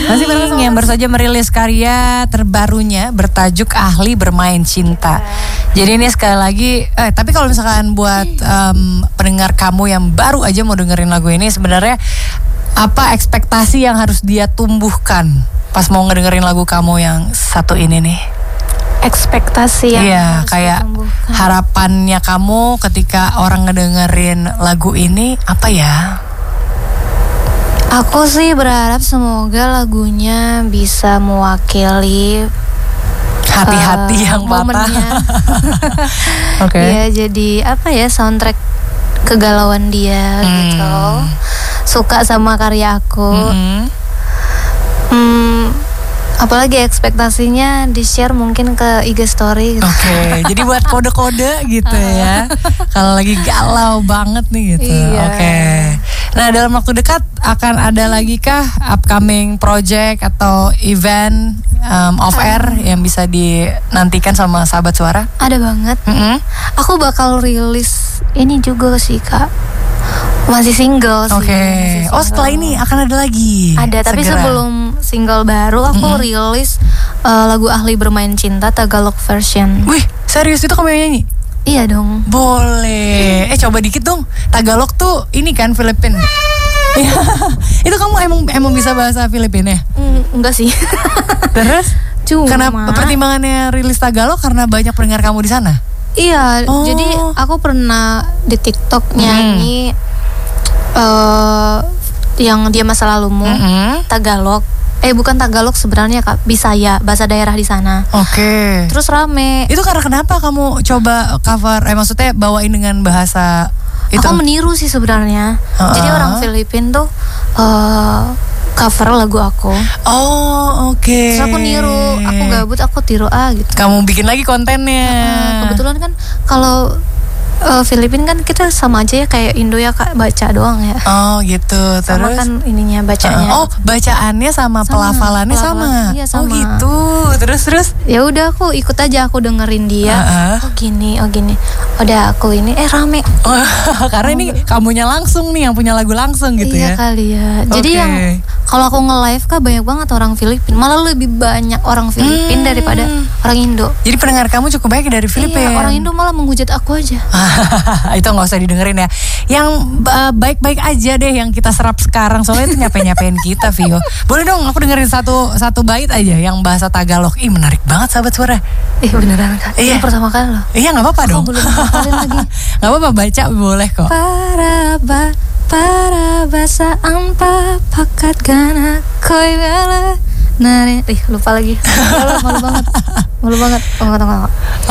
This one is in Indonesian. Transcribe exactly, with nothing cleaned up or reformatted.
Masih bareng yang baru saja merilis karya terbarunya bertajuk Ahli Bermain Cinta. Jadi ini sekali lagi, eh tapi kalau misalkan buat um, pendengar kamu yang baru aja mau dengerin lagu ini, sebenarnya apa ekspektasi yang harus dia tumbuhkan pas mau ngedengerin lagu kamu yang satu ini nih? Ekspektasi yang iya, harus kayak ditumbuhkan. Harapannya kamu ketika orang ngedengerin lagu ini apa ya? Aku sih berharap semoga lagunya bisa mewakili hati-hati uh, yang patah. momennya. Oke. Okay. Ya jadi apa ya, soundtrack kegalauan dia hmm. gitu. Suka sama karya aku. Mm-hmm. Hmm, apalagi ekspektasinya di-share mungkin ke I G story gitu. Oke, okay, jadi buat kode-kode gitu ya. Kalau lagi galau banget nih gitu. Iya. Oke. Okay. Nah, dalam waktu dekat akan ada lagi kah upcoming project atau event um, off air yang bisa dinantikan sama sahabat suara? Ada banget. Mm-hmm. Aku bakal rilis ini juga sih, Kak. Masih single sih. Oke. Okay. Oh, setelah ini akan ada lagi. Ada, tapi segera. Sebelum single baru aku mm-hmm. rilis uh, lagu Ahli Bermain Cinta Tagalog version. Wih, serius itu kamu yang nyanyi? Iya dong. Boleh. Eh coba dikit dong. Tagalog tuh ini kan Filipin. Itu kamu emang emang bisa bahasa Filipin ya? Mm, enggak sih. Terus? Cuma kenapa pertimbangannya rilis Tagalog karena banyak pendengar kamu di sana? Iya, oh. Jadi aku pernah di TikTok nyanyi hmm. uh, yang Dia Masa Lalumu, mm-hmm. Tagalog. Eh bukan Tagalog sebenarnya, Kak, Bisaya, bahasa daerah di sana. Oke. Okay. Terus rame. Itu karena kenapa kamu coba cover? Eh maksudnya bawain dengan bahasa itu? Aku meniru sih sebenarnya. Uh-huh. Jadi orang Filipin tuh uh, cover lagu aku. Oh oke. Okay. Terus aku niru, aku gabut, aku tiru ah gitu. Kamu bikin lagi kontennya. Uh, kebetulan kan kalau Uh, Filipin kan kita sama aja ya kayak Indo ya, Kak, baca doang ya. Oh gitu. Sama terus kan ininya bacanya. Uh, oh bacaannya sama, sama pelafalannya sama. Iya sama. Oh gitu. Terus terus. Ya udah aku ikut aja, aku dengerin dia. Uh-uh. Oh gini, oh gini. Udah aku ini eh rame. Oh, karena oh, ini kamunya langsung nih yang punya lagu langsung gitu iya ya. Iya kali ya. Jadi okay. yang kalau aku nge-live Kak banyak banget orang Filipin. Malah lebih banyak orang Filipin hmm. daripada orang Indo. Jadi pendengar kamu cukup banyak dari Filipin. Iya, orang Indo malah menghujat aku aja. Itu nggak usah didengerin ya. Yang uh, baik-baik aja deh yang kita serap sekarang, soalnya itu nyapain-nyapain kita, Vio. Boleh dong aku dengerin satu satu bait aja yang bahasa Tagalog. Ih menarik banget sahabat suara. Ih beneran Kak. Iya. Ini pertama kali loh. Iya nggak apa-apa dong. Aku belum ngapalin lagi. Nggak apa-apa, baca boleh kok. Para ba para basa ampa pakat gana koi bela. Nah, ih lupa lagi. Malu, malu banget. Malu banget. Tunggu, tunggu, tunggu.